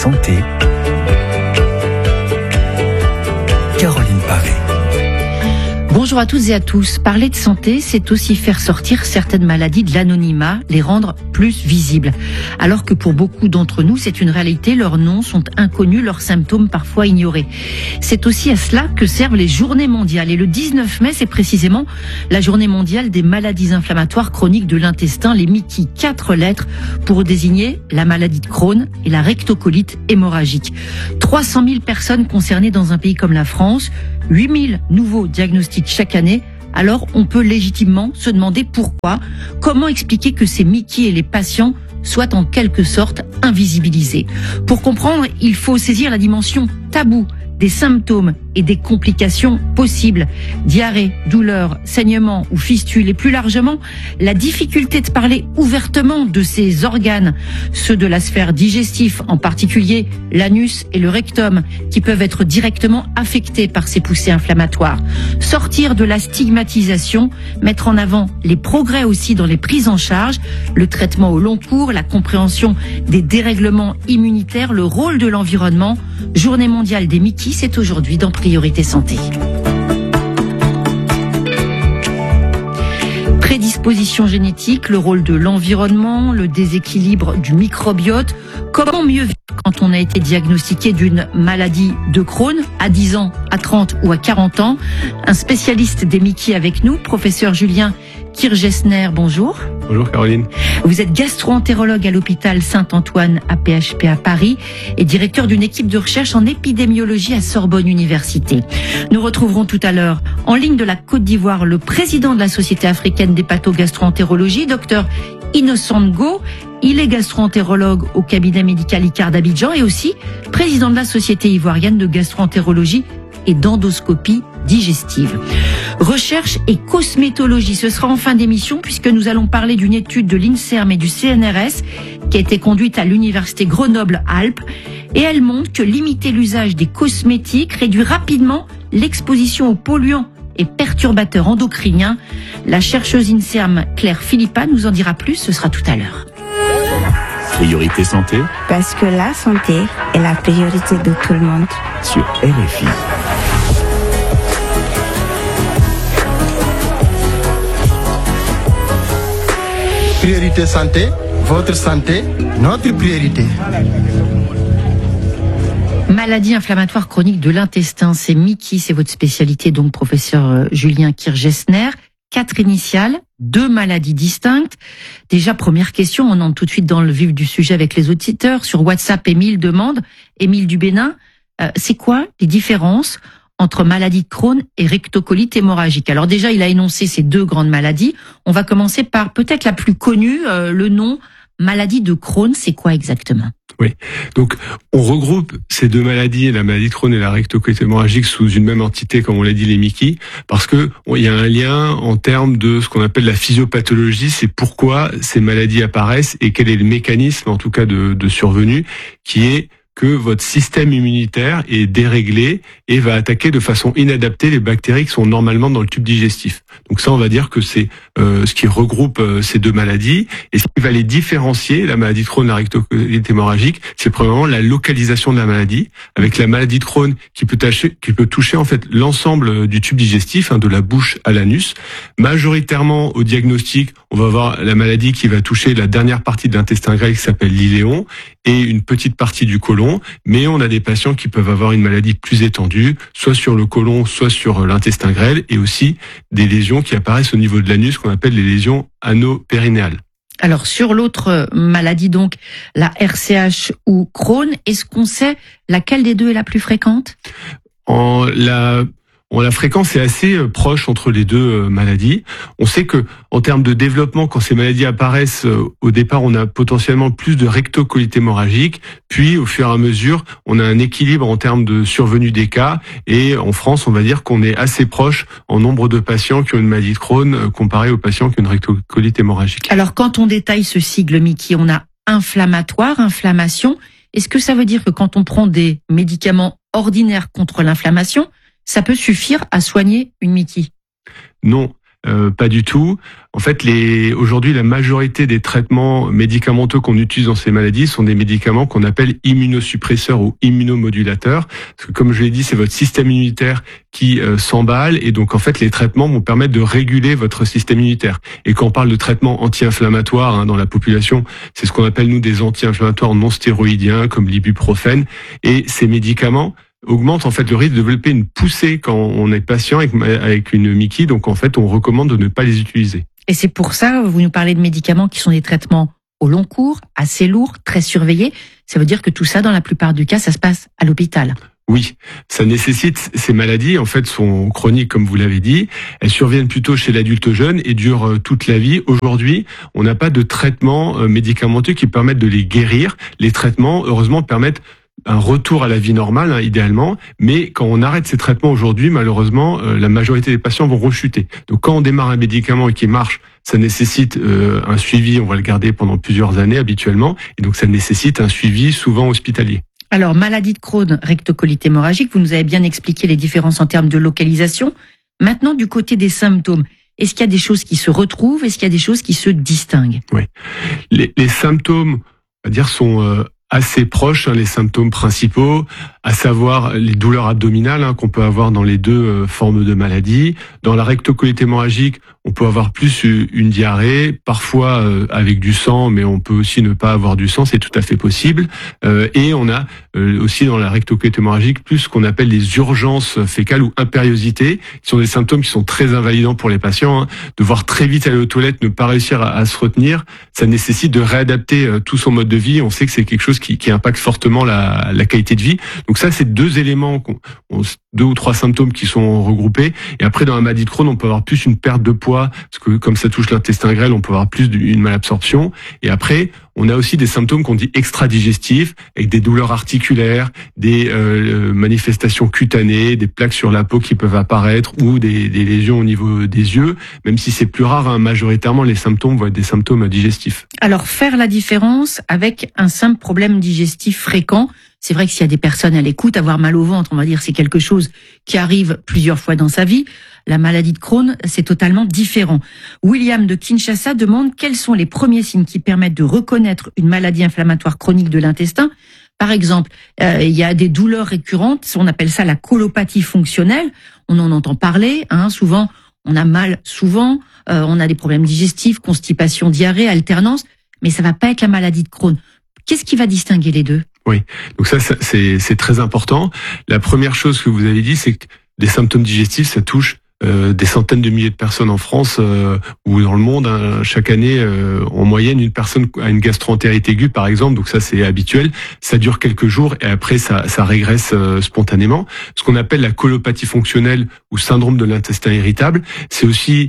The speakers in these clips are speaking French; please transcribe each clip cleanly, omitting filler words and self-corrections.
santé. Caroline Paré. Bonjour à toutes et à tous. Parler de santé, c'est aussi faire sortir certaines maladies de l'anonymat, les rendre plus visibles. Alors que pour beaucoup d'entre nous, c'est une réalité, leurs noms sont inconnus, leurs symptômes parfois ignorés. C'est aussi à cela que servent les journées mondiales. Et le 19 mai, c'est précisément la journée mondiale des maladies inflammatoires chroniques de l'intestin, les MICI, 4 lettres pour désigner la maladie de Crohn et la rectocolite hémorragique. 300 000 personnes concernées dans un pays comme la France, 8 000 nouveaux diagnostics chaque année. Alors on peut légitimement se demander pourquoi, comment expliquer que ces MICI et les patients soient en quelque sorte invisibilisés. Pour comprendre, il faut saisir la dimension taboue des symptômes et des complications possibles. Diarrhée, douleur, saignement ou fistule, et plus largement, la difficulté de parler ouvertement de ces organes, ceux de la sphère digestive, en particulier l'anus et le rectum, qui peuvent être directement affectés par ces poussées inflammatoires. Sortir de la stigmatisation, mettre en avant les progrès aussi dans les prises en charge, le traitement au long cours, la compréhension des dérèglements immunitaires, le rôle de l'environnement. Journée mondiale des MICI, c'est aujourd'hui dans Priorité Santé. Prédisposition génétique, le rôle de l'environnement, le déséquilibre du microbiote. Comment mieux vivre quand on a été diagnostiqué d'une maladie de Crohn à 10 ans, à 30 ou à 40 ans? Un spécialiste des MICI avec nous, professeur Julien Kirchgessner, bonjour. Bonjour Caroline. Vous êtes gastro-entérologue à l'hôpital Saint-Antoine à PHP à Paris et directeur d'une équipe de recherche en épidémiologie à Sorbonne Université. Nous retrouverons tout à l'heure en ligne de la Côte d'Ivoire le président de la Société africaine d'hépato-gastro-entérologie, Dr Innocent Ngo. Il est gastro-entérologue au cabinet médical Icare d'Abidjan et aussi président de la Société ivoirienne de gastro-entérologie et d'endoscopie digestive. Recherche et cosmétologie, ce sera en fin d'émission puisque nous allons parler d'une étude de l'INSERM et du CNRS qui a été conduite à l'université Grenoble-Alpes et elle montre que limiter l'usage des cosmétiques réduit rapidement l'exposition aux polluants et perturbateurs endocriniens. La chercheuse INSERM Claire Philippa nous en dira plus, ce sera tout à l'heure. Priorité santé. Parce que la santé est la priorité de tout le monde. Sur RFI. Priorité santé, votre santé, notre priorité. Maladie inflammatoire chronique de l'intestin, c'est MICI, c'est votre spécialité donc professeur Julien Kirchgessner. 4 initiales, 2 maladies distinctes. Déjà, première question, on entre tout de suite dans le vif du sujet avec les auditeurs. Sur WhatsApp, Émile demande, Émile du Bénin, c'est quoi les différences entre maladie de Crohn et rectocolite hémorragique? Alors déjà, il a énoncé ces 2 grandes maladies. On va commencer par peut-être la plus connue, le nom maladie de Crohn. C'est quoi exactement? Oui, donc on regroupe ces 2 maladies, la maladie de Crohn et la rectocolite hémorragique, sous une même entité, comme on l'a dit, les MICI, parce que il y a un lien en termes de ce qu'on appelle la physiopathologie, c'est pourquoi ces maladies apparaissent et quel est le mécanisme, en tout cas de survenue, qui est que votre système immunitaire est déréglé et va attaquer de façon inadaptée les bactéries qui sont normalement dans le tube digestif. Donc ça, on va dire que c'est ce qui regroupe ces 2 maladies. Et ce qui va les différencier, la maladie de Crohn et la rectocolite hémorragique, c'est probablement la localisation de la maladie, avec la maladie de Crohn qui peut toucher en fait l'ensemble du tube digestif, de la bouche à l'anus. Majoritairement au diagnostic, on va avoir la maladie qui va toucher la dernière partie de l'intestin grêle qui s'appelle l'iléon et une petite partie du côlon, mais on a des patients qui peuvent avoir une maladie plus étendue, soit sur le côlon, soit sur l'intestin grêle, et aussi des lésions qui apparaissent au niveau de l'anus, qu'on appelle les lésions anopérinéales. Alors sur l'autre maladie, donc la RCH ou Crohn, est-ce qu'on sait laquelle des 2 est la plus fréquente? La fréquence est assez proche entre les 2 maladies. On sait que en termes de développement, quand ces maladies apparaissent, au départ, on a potentiellement plus de rectocolite hémorragique. Puis, au fur et à mesure, on a un équilibre en termes de survenue des cas. Et en France, on va dire qu'on est assez proche en nombre de patients qui ont une maladie de Crohn comparé aux patients qui ont une rectocolite hémorragique. Alors, quand on détaille ce sigle MICI, on a inflammatoire, inflammation. Est-ce que ça veut dire que quand on prend des médicaments ordinaires contre l'inflammation, ça peut suffire à soigner une MICI? Non. Pas du tout. En fait, aujourd'hui, la majorité des traitements médicamenteux qu'on utilise dans ces maladies sont des médicaments qu'on appelle immunosuppresseurs ou immunomodulateurs. Parce que, comme je l'ai dit, c'est votre système immunitaire qui s'emballe. Et donc, en fait, les traitements vont permettre de réguler votre système immunitaire. Et quand on parle de traitements anti-inflammatoires dans la population, c'est ce qu'on appelle, nous, des anti-inflammatoires non stéroïdiens, comme l'ibuprofène. Et ces médicaments augmente en fait le risque de développer une poussée quand on est patient avec une MIC-I. Donc en fait, on recommande de ne pas les utiliser. Et c'est pour ça, vous nous parlez de médicaments qui sont des traitements au long cours, assez lourds, très surveillés. Ça veut dire que tout ça, dans la plupart du cas, ça se passe à l'hôpital. Oui, ça nécessite, ces maladies en fait sont chroniques comme vous l'avez dit, elles surviennent plutôt chez l'adulte jeune et durent toute la vie. Aujourd'hui, on n'a pas de traitements médicamenteux qui permettent de les guérir. Les traitements, heureusement, permettent un retour à la vie normale, idéalement, mais quand on arrête ces traitements aujourd'hui, malheureusement, la majorité des patients vont rechuter. Donc quand on démarre un médicament et qu'il marche, ça nécessite un suivi, on va le garder pendant plusieurs années habituellement, et donc ça nécessite un suivi souvent hospitalier. Alors, maladie de Crohn, rectocolite hémorragique, vous nous avez bien expliqué les différences en termes de localisation. Maintenant, du côté des symptômes, est-ce qu'il y a des choses qui se retrouvent? Est-ce qu'il y a des choses qui se distinguent? Oui. Les symptômes, on va dire, sont assez proches, les symptômes principaux, à savoir les douleurs abdominales qu'on peut avoir dans les deux formes de maladie. Dans la rectocolite hémorragique, on peut avoir plus une diarrhée, parfois avec du sang, mais on peut aussi ne pas avoir du sang, c'est tout à fait possible. Et on a aussi dans la rectocolite hémorragique plus ce qu'on appelle les urgences fécales ou impériosité, qui sont des symptômes qui sont très invalidants pour les patients. Devoir très vite aller aux toilettes, ne pas réussir à se retenir, ça nécessite de réadapter tout son mode de vie. On sait que c'est quelque chose qui impacte fortement la qualité de vie. Donc ça, c'est deux éléments, deux ou trois symptômes qui sont regroupés. Et après, dans la maladie de Crohn, on peut avoir plus une perte de poids, parce que comme ça touche l'intestin grêle, on peut avoir plus d'une malabsorption. Et après, on a aussi des symptômes qu'on dit extradigestifs, avec des douleurs articulaires, des manifestations cutanées, des plaques sur la peau qui peuvent apparaître, ou des lésions au niveau des yeux. Même si c'est plus rare, majoritairement, les symptômes vont être des symptômes digestifs. Alors, faire la différence avec un simple problème digestif fréquent. C'est vrai que s'il y a des personnes à l'écoute, avoir mal au ventre, on va dire, c'est quelque chose qui arrive plusieurs fois dans sa vie. La maladie de Crohn, c'est totalement différent. William de Kinshasa demande quels sont les premiers signes qui permettent de reconnaître une maladie inflammatoire chronique de l'intestin. Par exemple, il y a des douleurs récurrentes, on appelle ça la colopathie fonctionnelle. On en entend parler, souvent, on a mal souvent, on a des problèmes digestifs, constipation, diarrhée, alternance, mais ça va pas être la maladie de Crohn. Qu'est-ce qui va distinguer les deux? Oui, donc ça c'est très important. La première chose que vous avez dit, c'est que des symptômes digestifs, ça touche des centaines de milliers de personnes en France ou dans le monde. Chaque année, en moyenne, une personne a une gastro-entérite aiguë, par exemple. Donc ça, c'est habituel. Ça dure quelques jours et après, ça régresse spontanément. Ce qu'on appelle la colopathie fonctionnelle ou syndrome de l'intestin irritable, c'est aussi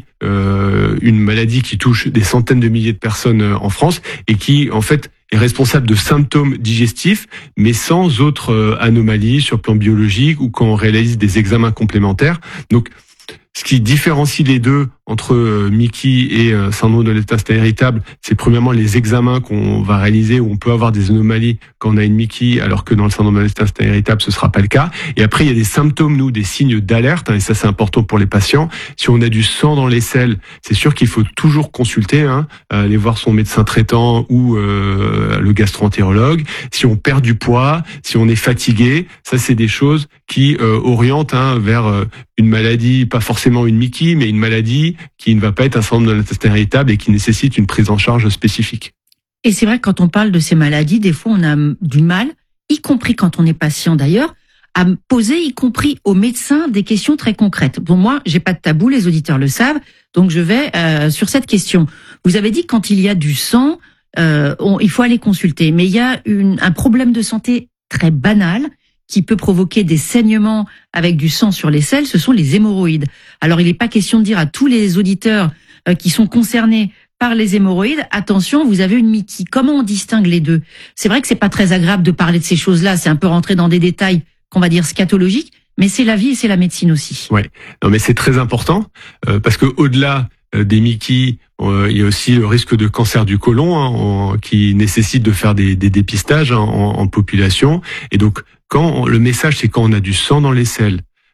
une maladie qui touche des centaines de milliers de personnes en France et qui, en fait, est responsable de symptômes digestifs, mais sans autre anomalie sur le plan biologique ou quand on réalise des examens complémentaires. Donc, ce qui différencie les deux entre MIC-I et syndrome de l'intestin irritable, c'est premièrement les examens qu'on va réaliser où on peut avoir des anomalies quand on a une MIC-I, alors que dans le syndrome de l'intestin irritable, ce sera pas le cas. Et après, il y a des symptômes, des signes d'alerte, et ça c'est important pour les patients. Si on a du sang dans les selles, c'est sûr qu'il faut toujours consulter, aller voir son médecin traitant ou le gastro-entérologue. Si on perd du poids, si on est fatigué, ça c'est des choses qui orientent vers une maladie, pas forcément une MIC-I, mais une maladie qui ne va pas être un syndrome de l'intestin irritable et qui nécessite une prise en charge spécifique. Et c'est vrai que quand on parle de ces maladies, des fois on a du mal, y compris quand on est patient d'ailleurs, à poser, y compris aux médecins, des questions très concrètes. Bon, moi, j'ai pas de tabou, les auditeurs le savent, donc je vais sur cette question. Vous avez dit que quand il y a du sang, il faut aller consulter, mais il y a un problème de santé très banal qui peut provoquer des saignements avec du sang sur les selles, ce sont les hémorroïdes. Alors, il n'est pas question de dire à tous les auditeurs qui sont concernés par les hémorroïdes, attention, vous avez une MIC-I. Comment on distingue les deux? C'est vrai que c'est pas très agréable de parler de ces choses-là, c'est un peu rentrer dans des détails qu'on va dire scatologiques, mais c'est la vie et c'est la médecine aussi. Ouais, non mais c'est très important parce que au-delà des MIC-I, il y a aussi le risque de cancer du côlon qui nécessite de faire des dépistages en population. Et donc, le message, c'est quand on a du sang dans les selles,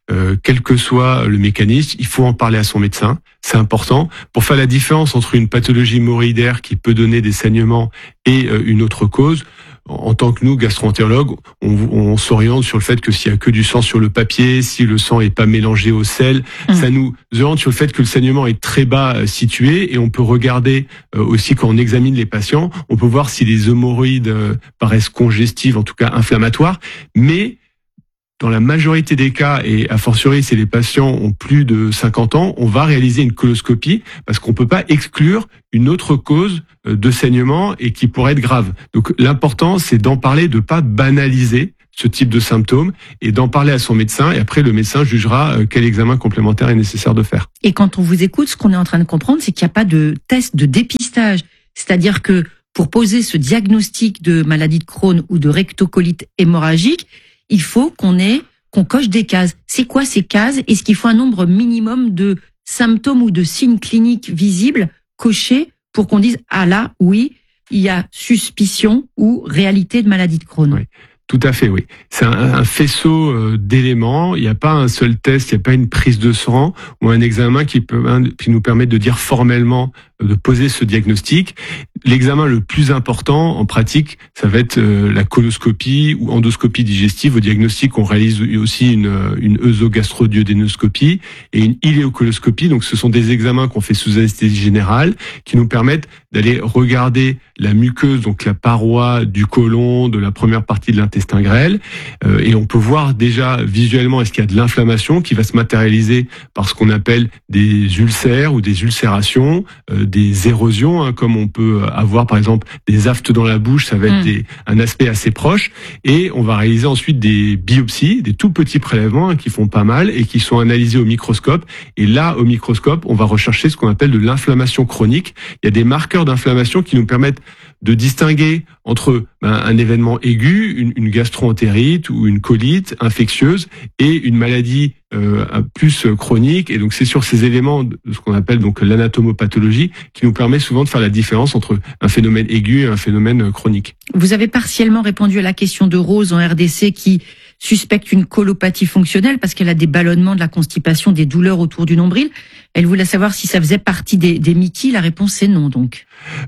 quel que soit le mécanisme, il faut en parler à son médecin. C'est important pour faire la différence entre une pathologie hémorroïdaire qui peut donner des saignements et une autre cause. En tant que nous, gastro-entérologues, on s'oriente sur le fait que s'il y a que du sang sur le papier, si le sang est pas mélangé au sel, ça nous oriente sur le fait que le saignement est très bas situé, et on peut regarder aussi quand on examine les patients, on peut voir si les hémorroïdes paraissent congestives, en tout cas inflammatoires, mais dans la majorité des cas, et a fortiori si les patients ont plus de 50 ans, on va réaliser une coloscopie parce qu'on peut pas exclure une autre cause de saignement et qui pourrait être grave. Donc l'important, c'est d'en parler, de pas banaliser ce type de symptômes et d'en parler à son médecin, et après le médecin jugera quel examen complémentaire est nécessaire de faire. Et quand on vous écoute, ce qu'on est en train de comprendre, c'est qu'il n'y a pas de test de dépistage. C'est-à-dire que pour poser ce diagnostic de maladie de Crohn ou de rectocolite hémorragique, il faut qu'on coche des cases. C'est quoi ces cases? Est-ce qu'il faut un nombre minimum de symptômes ou de signes cliniques visibles cochés pour qu'on dise, ah là, oui, il y a suspicion ou réalité de maladie de Crohn? Oui. Tout à fait, oui. C'est un faisceau d'éléments. Il n'y a pas un seul test, il n'y a pas une prise de sang ou un examen qui nous permet de dire formellement, de poser ce diagnostic. L'examen le plus important en pratique, ça va être la coloscopie ou endoscopie digestive. Au diagnostic, on réalise aussi une œsogastroduodénoscopie et une iléocoloscopie. Donc, ce sont des examens qu'on fait sous anesthésie générale qui nous permettent d'aller regarder la muqueuse, donc la paroi du côlon, de la première partie de l'intestin grêle, et on peut voir déjà visuellement est-ce qu'il y a de l'inflammation qui va se matérialiser par ce qu'on appelle des ulcères ou des ulcérations, des érosions, comme on peut avoir par exemple des aftes dans la bouche, ça va être un aspect assez proche, et on va réaliser ensuite des biopsies, des tout petits prélèvements qui font pas mal et qui sont analysés au microscope, et là au microscope on va rechercher ce qu'on appelle de l'inflammation chronique. Il y a des marqueurs d'inflammation qui nous permettent de distinguer entre un événement aigu, une gastro-entérite ou une colite infectieuse, et une maladie plus chronique. Et donc c'est sur ces éléments de ce qu'on appelle donc l'anatomopathologie qui nous permet souvent de faire la différence entre un phénomène aigu et un phénomène chronique. Vous avez partiellement répondu à la question de Rose en RDC qui suspecte une colopathie fonctionnelle parce qu'elle a des ballonnements, de la constipation, des douleurs autour du nombril. Elle voulait savoir si ça faisait partie des MICI. La réponse est non, donc.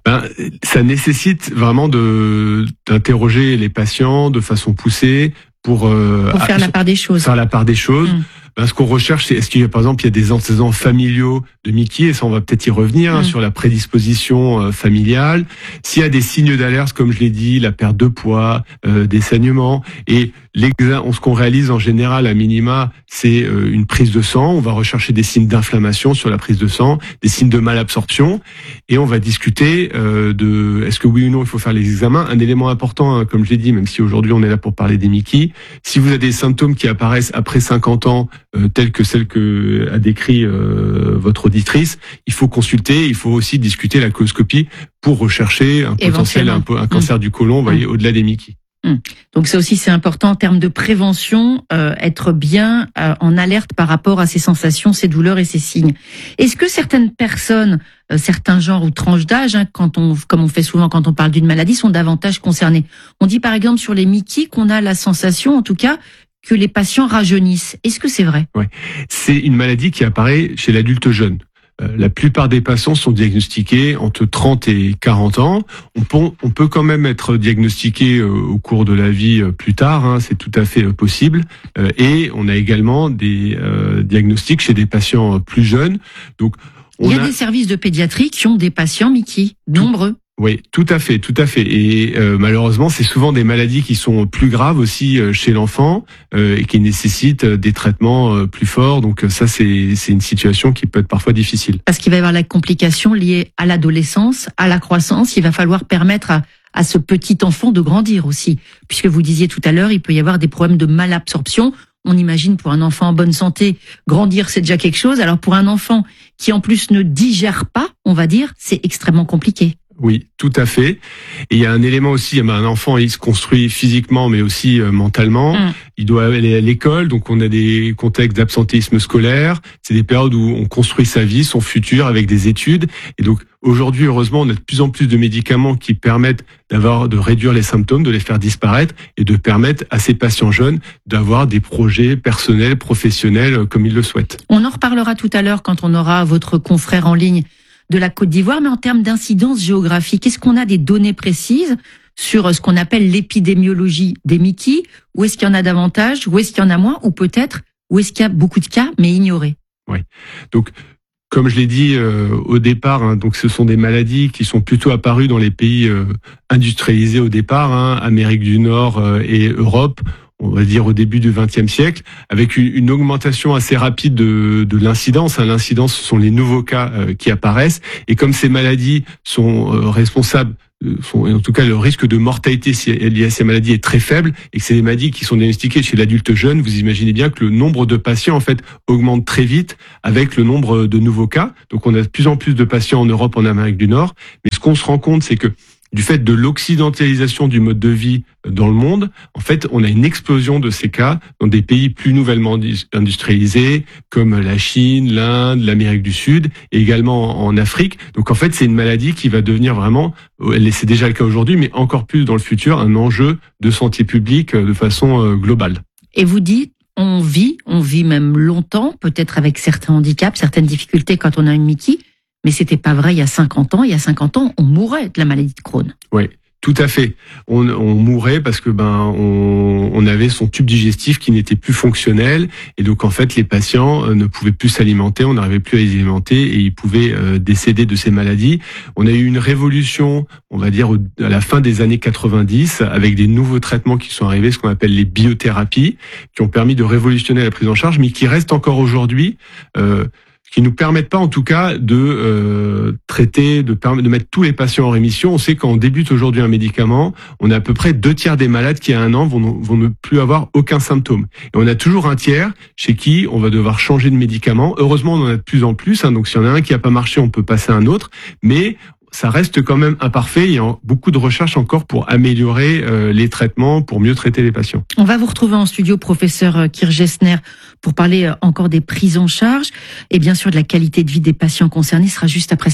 Ça nécessite vraiment d'interroger les patients de façon poussée pour faire la part des choses. Faire la part des choses. Ce qu'on recherche, c'est est-ce qu'il y a, par exemple, il y a des antécédents familiaux de MICI, et ça on va peut-être y revenir, sur la prédisposition familiale. S'il y a des signes d'alerte, comme je l'ai dit, la perte de poids, des saignements, et ce qu'on réalise en général à minima, c'est une prise de sang. On va rechercher des signes d'inflammation sur la prise de sang, des signes de malabsorption, et on va discuter de est-ce que oui ou non il faut faire les examens. Un élément important, comme je l'ai dit, même si aujourd'hui on est là pour parler des MICI, si vous avez des symptômes qui apparaissent après 50 ans, telles que celle que a décrit votre auditrice, il faut consulter, il faut aussi discuter la coloscopie pour rechercher un potentiel, un cancer du côlon, vous voyez, au-delà des MICI. Donc ça aussi c'est important en termes de prévention, être bien en alerte par rapport à ces sensations, ces douleurs et ces signes. Est-ce que certaines personnes, certains genres ou tranches d'âge, comme on fait souvent quand on parle d'une maladie, sont davantage concernés? On dit par exemple sur les MICI qu'on a la sensation, en tout cas, que les patients rajeunissent. Est-ce que c'est vrai? Ouais, c'est une maladie qui apparaît chez l'adulte jeune. La plupart des patients sont diagnostiqués entre 30 et 40 ans. On peut quand même être diagnostiqué au cours de la vie plus tard, c'est tout à fait possible. Et on a également des diagnostics chez des patients plus jeunes. Donc, il y a des services de pédiatrie qui ont des patients MICI, nombreux. Oui, tout à fait. Et malheureusement, c'est souvent des maladies qui sont plus graves aussi chez l'enfant et qui nécessitent des traitements plus forts. Donc ça, c'est une situation qui peut être parfois difficile. Parce qu'il va y avoir la complication liée à l'adolescence, à la croissance. Il va falloir permettre à ce petit enfant de grandir aussi. Puisque vous disiez tout à l'heure, il peut y avoir des problèmes de malabsorption. On imagine pour un enfant en bonne santé, grandir c'est déjà quelque chose. Alors pour un enfant qui en plus ne digère pas, on va dire, c'est extrêmement compliqué. Oui, tout à fait. Et il y a un élément aussi, un enfant, il se construit physiquement, mais aussi mentalement. Il doit aller à l'école, donc on a des contextes d'absentéisme scolaire. C'est des périodes où on construit sa vie, son futur, avec des études. Et donc aujourd'hui, heureusement, on a de plus en plus de médicaments qui permettent de réduire les symptômes, de les faire disparaître et de permettre à ces patients jeunes d'avoir des projets personnels, professionnels, comme ils le souhaitent. On en reparlera tout à l'heure quand on aura votre confrère en ligne de la Côte d'Ivoire, mais en termes d'incidence géographique, est-ce qu'on a des données précises sur ce qu'on appelle l'épidémiologie des Mickey? Où est-ce qu'il y en a davantage? Où est-ce qu'il y en a moins? Ou peut-être, où est-ce qu'il y a beaucoup de cas, mais ignorés? Oui. Donc, comme je l'ai dit au départ, donc ce sont des maladies qui sont plutôt apparues dans les pays industrialisés au départ, Amérique du Nord et Europe, on va dire au début du XXe siècle, avec une augmentation assez rapide de l'incidence. L'incidence, ce sont les nouveaux cas qui apparaissent. Et comme ces maladies sont responsables, en tout cas le risque de mortalité lié à ces maladies est très faible, et que c'est des maladies qui sont diagnostiquées chez l'adulte jeune, vous imaginez bien que le nombre de patients en fait augmente très vite avec le nombre de nouveaux cas. Donc on a de plus en plus de patients en Europe, en Amérique du Nord. Mais ce qu'on se rend compte, c'est que du fait de l'occidentalisation du mode de vie dans le monde, en fait, on a une explosion de ces cas dans des pays plus nouvellement industrialisés, comme la Chine, l'Inde, l'Amérique du Sud, et également en Afrique. Donc, en fait, c'est une maladie qui va devenir vraiment, c'est déjà le cas aujourd'hui, mais encore plus dans le futur, un enjeu de santé publique de façon globale. Et vous dites, on vit même longtemps, peut-être avec certains handicaps, certaines difficultés quand on a une Mickey. Mais c'était pas vrai il y a 50 ans. Il y a 50 ans, on mourait de la maladie de Crohn. Oui, tout à fait. On mourait parce que on avait son tube digestif qui n'était plus fonctionnel, et donc en fait les patients ne pouvaient plus s'alimenter, on n'arrivait plus à les alimenter, et ils pouvaient décéder de ces maladies. On a eu une révolution, on va dire à la fin des années 90, avec des nouveaux traitements qui sont arrivés, ce qu'on appelle les biothérapies, qui ont permis de révolutionner la prise en charge, mais qui restent encore aujourd'hui qui nous permettent pas en tout cas de traiter, de mettre tous les patients en rémission. On sait quand on débute aujourd'hui un médicament, on a à peu près 2/3 des malades qui à 1 an vont ne plus avoir aucun symptôme. Et on a toujours un tiers chez qui on va devoir changer de médicament. Heureusement, on en a de plus en plus, donc s'il y en a un qui a pas marché, on peut passer à un autre, mais ça reste quand même imparfait. Il y a beaucoup de recherches encore pour améliorer les traitements, pour mieux traiter les patients. On va vous retrouver en studio, professeur Kirchgessner, pour parler encore des prises en charge et bien sûr de la qualité de vie des patients concernés. Ce sera juste après